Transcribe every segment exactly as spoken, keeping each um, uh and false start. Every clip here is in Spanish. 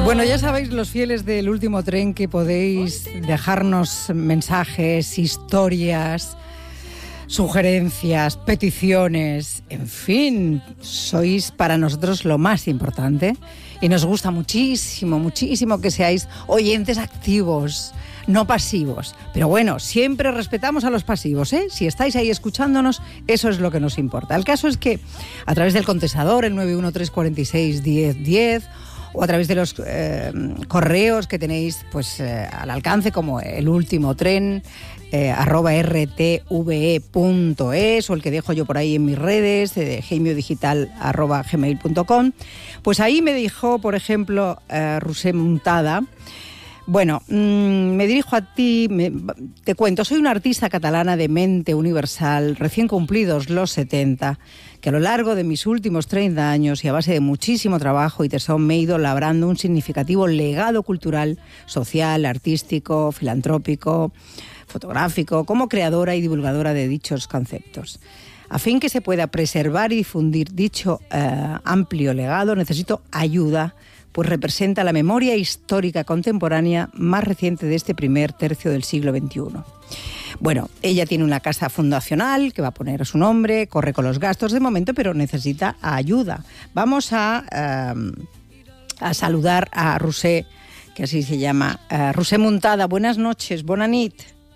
Bueno, ya sabéis, los fieles del Último Tren, que podéis dejarnos mensajes, historias, sugerencias, peticiones, en fin, sois para nosotros lo más importante y nos gusta muchísimo, muchísimo que seáis oyentes activos, no pasivos. Pero bueno, siempre respetamos a los pasivos, ¿eh? Si estáis ahí escuchándonos, eso es lo que nos importa. El caso es que a través del contestador, el nueve uno tres cuatro seis, diez diez, o a través de los eh, correos que tenéis pues eh, al alcance, como el último tren eh, arroba r t v e punto es, o el que dejo yo por ahí en mis redes, eh, gmail arroba gmail punto com. Pues ahí me dijo, por ejemplo, eh, Rusé Muntada. Bueno, mmm, me dirijo a ti, me, te cuento, soy una artista catalana de mente universal, recién cumplidos los setenta, que a lo largo de mis últimos treinta años y a base de muchísimo trabajo y tesón me he ido labrando un significativo legado cultural, social, artístico, filantrópico, fotográfico, como creadora y divulgadora de dichos conceptos. A fin que se pueda preservar y difundir dicho eh, amplio legado, necesito ayuda, pues representa la memoria histórica contemporánea más reciente de este primer tercio del siglo veintiuno. Bueno, ella tiene una casa fundacional que va a poner su nombre, corre con los gastos de momento, pero necesita ayuda. Vamos a, eh, a saludar a Rusé, que así se llama, eh, Rusé Muntada. Buenas noches, bona nit.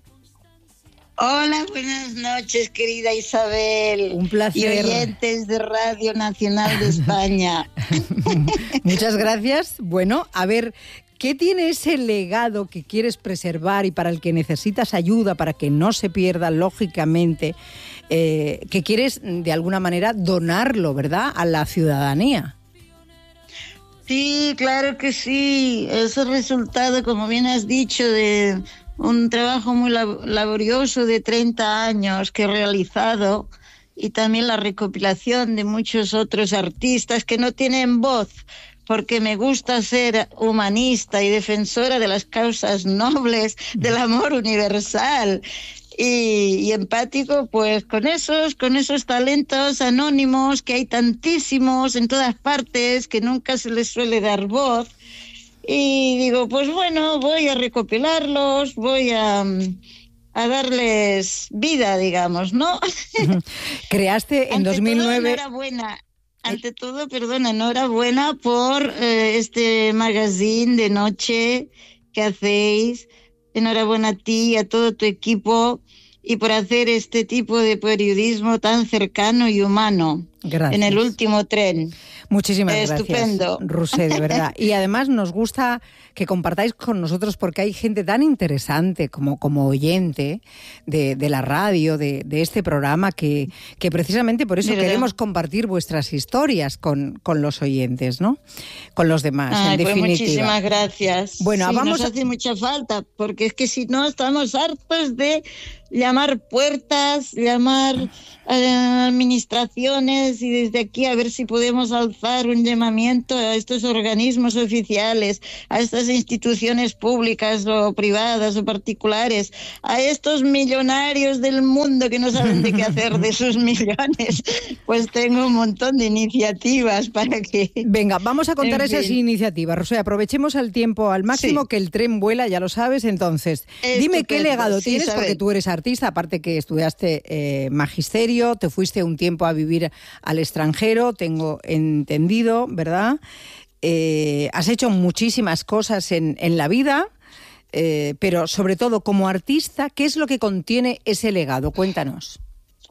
Hola, buenas noches, querida Isabel. Un placer. Y oyentes de Radio Nacional de España. Muchas gracias. Bueno, a ver, ¿qué tiene ese legado que quieres preservar y para el que necesitas ayuda para que no se pierda, lógicamente, eh, que quieres de alguna manera donarlo, ¿verdad?, a la ciudadanía? Sí, claro que sí. Es el resultado, como bien has dicho, de un trabajo muy laborioso de treinta años que he realizado, y también la recopilación de muchos otros artistas que no tienen voz, porque me gusta ser humanista y defensora de las causas nobles, del amor universal y, y empático, pues con esos, con esos talentos anónimos que hay tantísimos en todas partes, que nunca se les suele dar voz. Y digo, pues bueno, voy a recopilarlos, voy a, a darles vida, digamos, ¿no? Creaste en dos mil nueve... Ante todo, enhorabuena. Ante todo, perdón, enhorabuena por eh, este magazine de noche que hacéis. Enhorabuena a ti y a todo tu equipo, y por hacer este tipo de periodismo tan cercano y humano. Gracias. En el último tren. Muchísimas Estupendo. gracias, Rusé, de verdad. Y además nos gusta que compartáis con nosotros, porque hay gente tan interesante como, como oyente de, de la radio, de, de este programa, que, que precisamente por eso queremos compartir vuestras historias con, con los oyentes, ¿no? Con los demás, Ay, en pues definitiva. Muchísimas gracias. Bueno, sí, vamos nos a... hace mucha falta, porque es que si no estamos hartos de llamar puertas, llamar eh, administraciones, y desde aquí a ver si podemos alzar un llamamiento a estos organismos oficiales, a estas instituciones públicas o privadas o particulares, a estos millonarios del mundo que no saben de qué hacer de sus millones. Pues tengo un montón de iniciativas para que... Venga, vamos a contar en esas fin. iniciativas. Rusé, aprovechemos el tiempo al máximo, sí, que el tren vuela, ya lo sabes. Entonces, Estupendo. Dime qué legado Sí, tienes, Isabel. Porque tú eres artista, aparte que estudiaste eh, magisterio, te fuiste un tiempo a vivir al extranjero, tengo entendido, ¿verdad? Eh, has hecho muchísimas cosas en, en la vida, eh, pero sobre todo como artista, ¿qué es lo que contiene ese legado? Cuéntanos.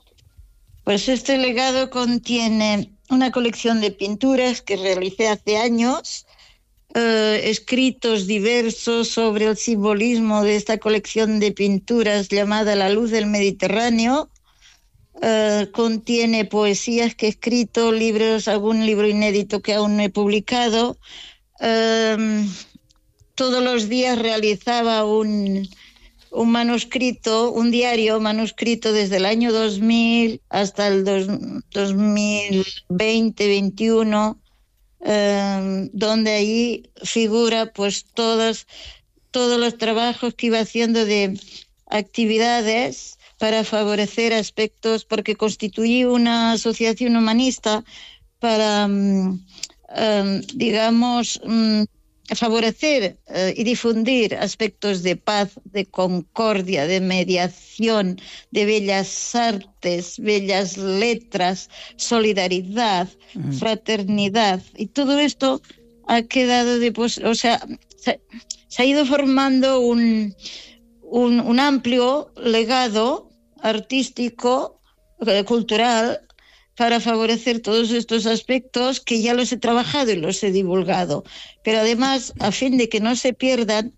Pues este legado contiene una colección de pinturas que realicé hace años, eh, escritos diversos sobre el simbolismo de esta colección de pinturas llamada La Luz del Mediterráneo. Uh, contiene poesías que he escrito, libros, algún libro inédito que aún no he publicado. Uh, todos los días realizaba un, un manuscrito, un diario manuscrito desde el año dos mil hasta el dos, dos mil veinte veintiuno, uh, donde ahí figura pues todos, todos los trabajos que iba haciendo de actividades para favorecer aspectos, porque constituí una asociación humanista para, um, um, digamos, um, favorecer eh, y difundir aspectos de paz, de concordia, de mediación, de bellas artes, bellas letras, solidaridad, mm. fraternidad. Y todo esto ha quedado, de, pues, o sea, se, se ha ido formando un, un, un amplio legado artístico, eh, cultural, para favorecer todos estos aspectos que ya los he trabajado y los he divulgado. Pero además, a fin de que no se pierdan,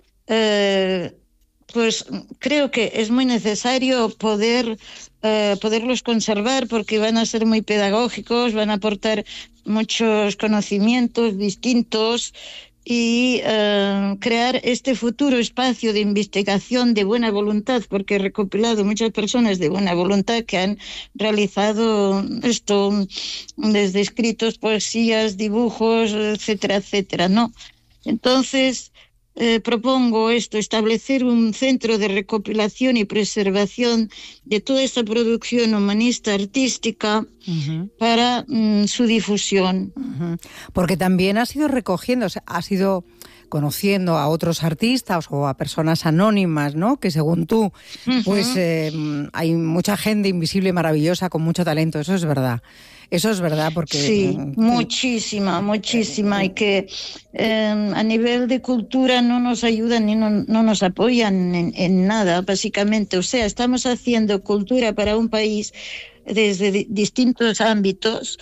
eh, pues creo que es muy necesario poder, eh, poderlos conservar, porque van a ser muy pedagógicos, van a aportar muchos conocimientos distintos, y uh, crear este futuro espacio de investigación de buena voluntad, porque he recopilado muchas personas de buena voluntad que han realizado esto desde escritos, poesías, dibujos, etcétera, etcétera, ¿no? Entonces, eh, propongo esto, establecer un centro de recopilación y preservación de toda esta producción humanista artística uh-huh. para um, su difusión. Uh-huh. Porque también has ido recogiendo, o sea, has ido conociendo a otros artistas o a personas anónimas, ¿no? Que según tú, uh-huh. pues eh, hay mucha gente invisible y maravillosa con mucho talento, eso es verdad. Eso es verdad, porque... Sí, muchísima, muchísima, y que eh, a nivel de cultura no nos ayudan ni no, no nos apoyan en, en nada, básicamente. O sea, estamos haciendo cultura para un país desde di- distintos ámbitos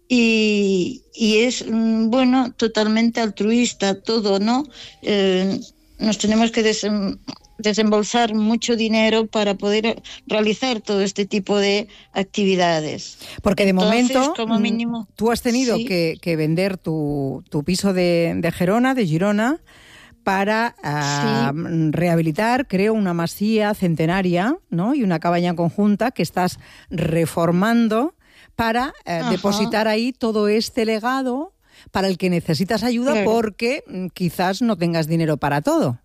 y, y es, bueno, totalmente altruista todo, ¿no? Eh, nos tenemos que desem- desembolsar mucho dinero para poder realizar todo este tipo de actividades. Porque de Entonces, momento como mínimo, tú has tenido sí. que, que vender tu, tu piso de, de Gerona, de Girona, para uh, sí. rehabilitar, creo, una masía centenaria, ¿no? Y una cabaña conjunta que estás reformando para uh, depositar ahí todo este legado para el que necesitas ayuda, claro. porque quizás no tengas dinero para todo.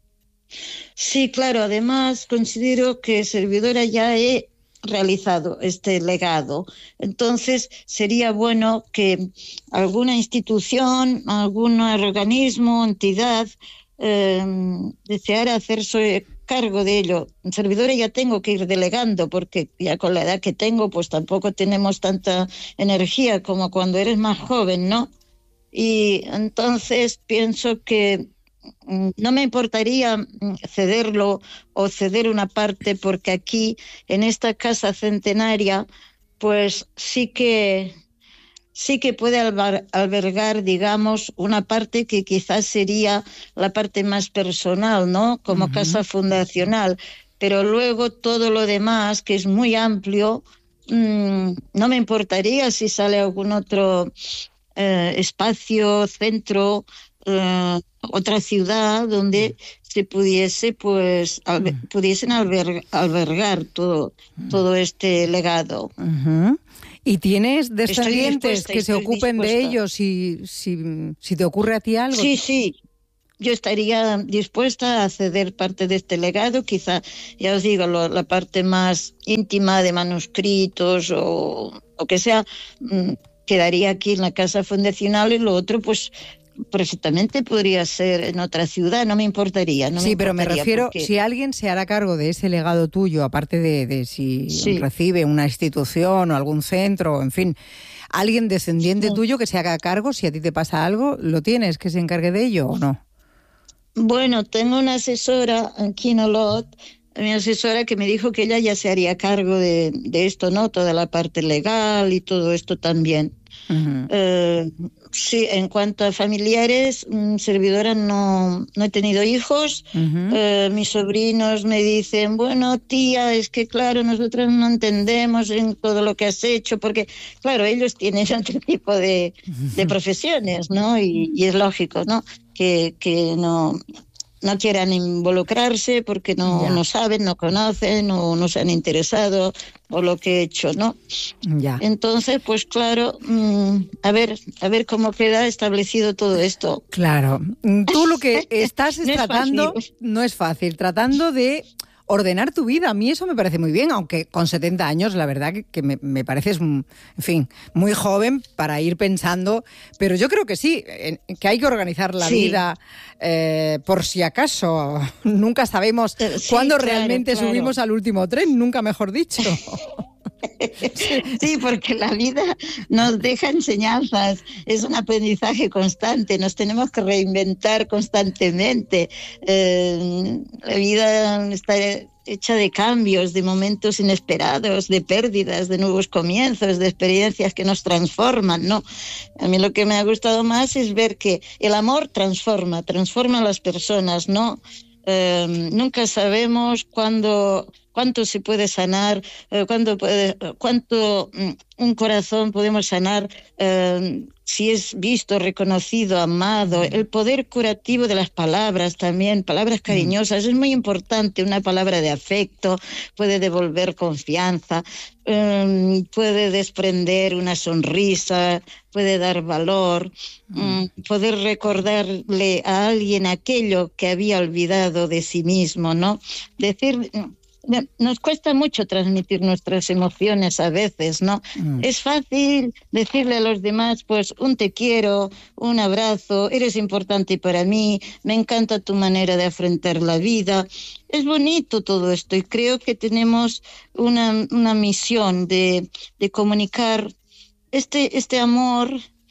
Sí, claro. Además, considero que servidora ya he realizado este legado. Entonces, sería bueno que alguna institución, algún organismo, entidad, eh, deseara hacerse cargo de ello. Servidora ya tengo que ir delegando, porque ya con la edad que tengo, pues tampoco tenemos tanta energía como cuando eres más joven, ¿no? Y entonces pienso que no me importaría cederlo o ceder una parte, porque aquí, en esta casa centenaria, pues sí que sí que puede albergar, digamos, una parte que quizás sería la parte más personal, ¿no? Como uh-huh. casa fundacional. Pero luego todo lo demás, que es muy amplio, mmm, no me importaría si sale algún otro eh, espacio, centro, Uh, otra ciudad donde se pudiese, pues, alber- mm. pudiesen albergar, albergar todo, mm. todo este legado. Uh-huh. ¿Y tienes descendientes que se ocupen dispuesta. de ellos si, si, si te ocurre a ti algo? Sí, sí. Yo estaría dispuesta a ceder parte de este legado, quizá, ya os digo, lo, la parte más íntima de manuscritos o, o que sea, mmm, quedaría aquí en la casa fundacional, y lo otro, pues, perfectamente podría ser en otra ciudad, no me importaría. No sí, me pero importaría me refiero, porque... si alguien se hará cargo de ese legado tuyo, aparte de, de si sí. recibe una institución o algún centro, en fin, alguien descendiente sí. tuyo que se haga cargo, si a ti te pasa algo, ¿lo tienes que se encargue de ello o no? Bueno, tengo una asesora aquí en Olot, mi asesora, que me dijo que ella ya se haría cargo de, de esto, ¿no? Toda la parte legal y todo esto también. Uh-huh. Eh, sí, en cuanto a familiares, mmm, servidora no, no he tenido hijos. Uh-huh. Eh, mis sobrinos me dicen, bueno, tía, es que claro, nosotros no entendemos en todo lo que has hecho, porque claro, ellos tienen otro tipo de, de profesiones, ¿no? Y, y es lógico, ¿no? Que, que no... no quieran involucrarse porque no, no saben, no conocen o no se han interesado por lo que he hecho, ¿no? Ya. Entonces, pues claro, mmm, a ver, a ver cómo queda establecido todo esto. Claro. Tú lo que estás no tratando es no es fácil, tratando de ordenar tu vida. A mí eso me parece muy bien, aunque con setenta años, la verdad que, que me, me pareces, en fin, muy joven para ir pensando, pero yo creo que sí, que hay que organizar la sí. vida eh, por si acaso. Nunca sabemos sí, cuándo claro, realmente claro. subimos al último tren, nunca mejor dicho. Sí, porque la vida nos deja enseñanzas, es un aprendizaje constante, nos tenemos que reinventar constantemente. Eh, la vida está hecha de cambios, de momentos inesperados, de pérdidas, de nuevos comienzos, de experiencias que nos transforman, ¿no? A mí lo que me ha gustado más es ver que el amor transforma, transforma a las personas, ¿no? Eh, nunca sabemos cuándo, cuánto se puede sanar, eh, cuánto, puede, cuánto um, un corazón podemos sanar eh, si es visto, reconocido, amado. El poder curativo de las palabras también, palabras cariñosas, es muy importante. Una palabra de afecto puede devolver confianza, eh, puede desprender una sonrisa, puede dar valor, um, poder recordarle a alguien aquello que había olvidado de sí mismo, ¿no? Decir... Nos cuesta mucho transmitir nuestras emociones a veces, ¿no? Mm. Es fácil decirle a los demás, pues, un te quiero, un abrazo, eres importante para mí, me encanta tu manera de afrontar la vida. Es bonito todo esto y creo que tenemos una, una misión de, de comunicar este, este amor.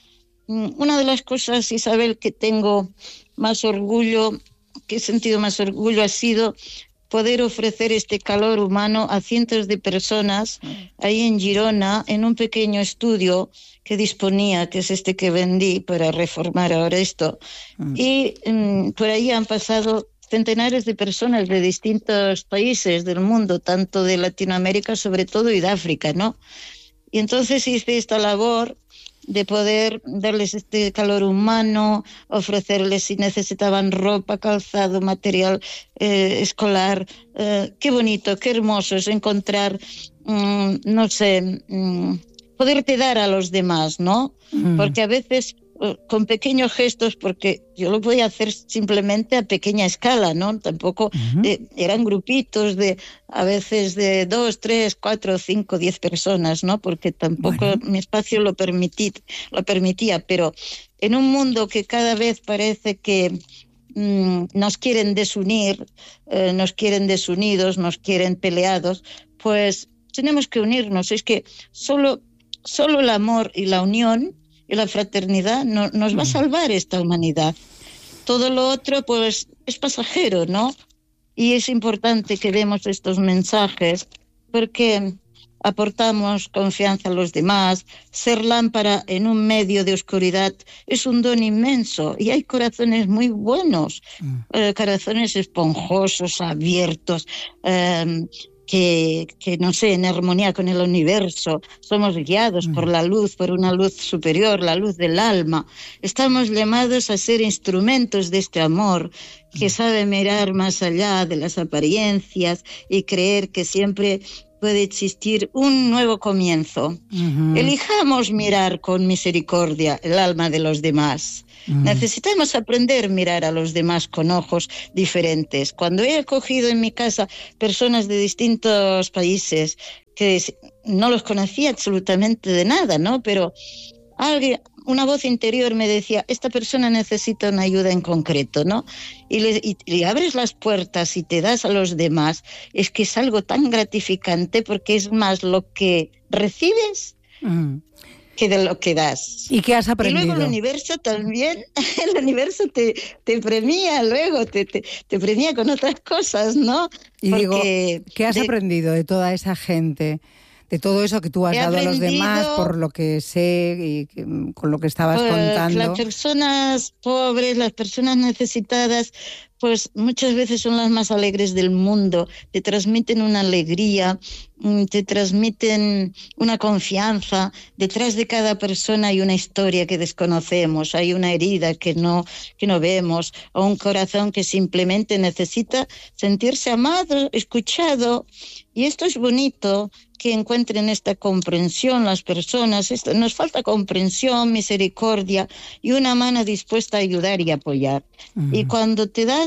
Una de las cosas, Isabel, que tengo más orgullo, que he sentido más orgullo, ha sido poder ofrecer este calor humano a cientos de personas ahí en Girona, en un pequeño estudio que disponía, que es este que vendí para reformar ahora esto. Mm. Y um, por ahí han pasado centenares de personas de distintos países del mundo, tanto de Latinoamérica sobre todo y de África, ¿no? Y entonces hice esta labor de poder darles este calor humano, ofrecerles si necesitaban ropa, calzado, material eh, escolar. Eh, qué bonito, qué hermoso es encontrar, um, no sé, um, poderte dar a los demás, ¿no? Mm. Porque a veces con pequeños gestos, porque yo lo podía hacer simplemente a pequeña escala, ¿no? Tampoco uh-huh. eh, eran grupitos de a veces de dos, tres, cuatro, cinco, diez personas, ¿no? Porque tampoco bueno. mi espacio lo, permití, lo permitía, pero en un mundo que cada vez parece que mmm, nos quieren desunir, eh, nos quieren desunidos, nos quieren peleados, pues tenemos que unirnos. Es que solo, solo el amor y la unión y la fraternidad no, nos va a salvar esta humanidad. Todo lo otro, pues, es pasajero, ¿no? Y es importante que demos estos mensajes porque aportamos confianza a los demás. Ser lámpara en un medio de oscuridad es un don inmenso y hay corazones muy buenos, mm. eh, corazones esponjosos, abiertos, eh, Que, que, no sé, en armonía con el universo. Somos guiados mm. por la luz, por una luz superior, la luz del alma. Estamos llamados a ser instrumentos de este amor que mm. sabe mirar más allá de las apariencias y creer que siempre puede existir un nuevo comienzo. Uh-huh. Elijamos mirar con misericordia el alma de los demás. Uh-huh. Necesitamos aprender a mirar a los demás con ojos diferentes. Cuando he acogido en mi casa personas de distintos países que no los conocía absolutamente de nada, ¿no? Pero alguien, una voz interior me decía, esta persona necesita una ayuda en concreto, ¿no? Y le, y, y abres las puertas y te das a los demás. Es que es algo tan gratificante porque es más lo que recibes mm. que de lo que das. ¿Y qué has aprendido? Y luego el universo también, el universo te, te premia luego, te, te, te premia con otras cosas, ¿no? Y porque digo, ¿qué has de, aprendido de toda esa gente? De todo eso que tú has dado a los demás, por lo que sé y que, con lo que estabas pues, contando. Las personas pobres, las personas necesitadas, pues muchas veces son las más alegres del mundo. Te transmiten una alegría, te transmiten una confianza. Detrás de cada persona hay una historia que desconocemos, hay una herida que no, que no vemos, o un corazón que simplemente necesita sentirse amado, escuchado. Y esto es bonito, que encuentren esta comprensión las personas. Esto, nos falta comprensión, misericordia y una mano dispuesta a ayudar y apoyar. Uh-huh. Y cuando te das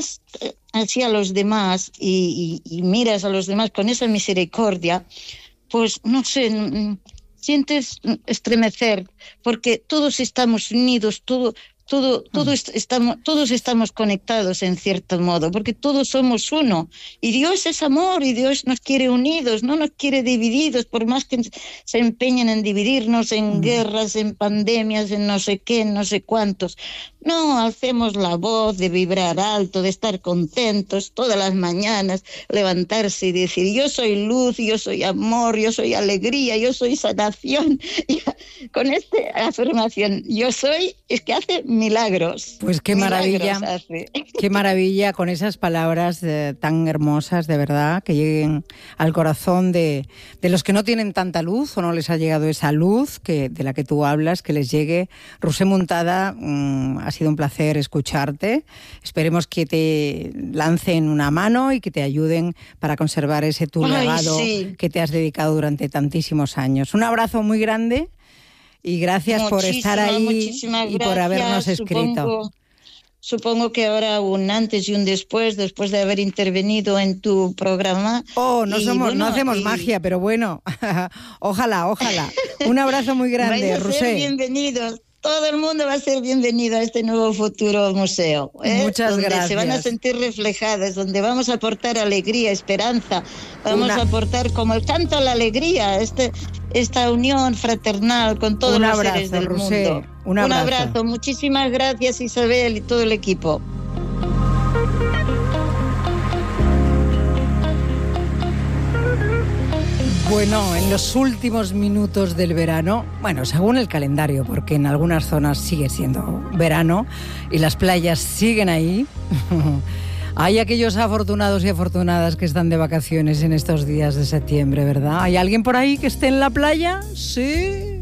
miras así a los demás y, y, y miras a los demás con esa misericordia, pues no sé, sientes estremecer, porque todos estamos unidos, todo, todo, todo est- estamos, todos estamos conectados en cierto modo, porque todos somos uno. Y Dios es amor, y Dios nos quiere unidos, no nos quiere divididos, por más que se empeñen en dividirnos en guerras, en pandemias, en no sé qué, en no sé cuántos. No, alcemos la voz de vibrar alto, de estar contentos todas las mañanas, levantarse y decir, yo soy luz, yo soy amor, yo soy alegría, yo soy sanación. Y con esta afirmación, yo soy, es que hace milagros. Pues qué maravilla, hace. qué maravilla con esas palabras eh, tan hermosas, de verdad, que lleguen al corazón de, de los que no tienen tanta luz o no les ha llegado esa luz que, de la que tú hablas, que les llegue. Roser Muntada, mmm, ha sido un placer escucharte. Esperemos que te lancen una mano y que te ayuden para conservar ese tu Ay, legado sí. que te has dedicado durante tantísimos años. Un abrazo muy grande. Y gracias Muchísimas, por estar ahí muchísimas y por gracias. habernos escrito. Supongo, supongo que ahora un antes y un después, después de haber intervenido en tu programa. Oh, no y somos, bueno, no hacemos y... magia, pero bueno, ojalá, ojalá. Un abrazo muy grande, Vais a Roser. ser bienvenidos. Todo el mundo va a ser bienvenido a este nuevo futuro museo, ¿eh? Muchas donde gracias. se van a sentir reflejadas, donde vamos a aportar alegría, esperanza, vamos Una... a aportar como el canto a la alegría, este, esta unión fraternal con todos Un los abrazo, seres del Roser. mundo. Un abrazo. Un abrazo, muchísimas gracias Isabel y todo el equipo. Bueno, en los últimos minutos del verano, bueno, según el calendario, porque en algunas zonas sigue siendo verano y las playas siguen ahí, hay aquellos afortunados y afortunadas que están de vacaciones en estos días de septiembre, ¿verdad? ¿Hay alguien por ahí que esté en la playa? Sí.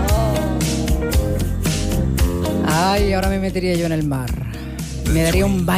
Ay, ahora me metería yo en el mar. Me daría un baño.